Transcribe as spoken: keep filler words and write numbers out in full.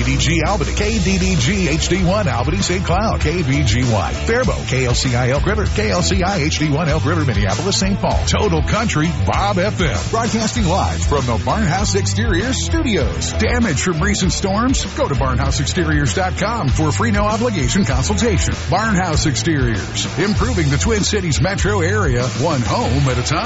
D D G Albany, K D D G H D one Albany Saint Cloud, K V G Y Faribault, K L C I Elk River, K L C I H D one Elk River, Minneapolis, Saint Paul. Total Country Bob F M. Broadcasting live from the Barnhouse Exteriors studios. Damage from recent storms? Go to barnhouse exteriors dot com for a free no obligation consultation. Barnhouse Exteriors, improving the Twin Cities metro area, one home at a time.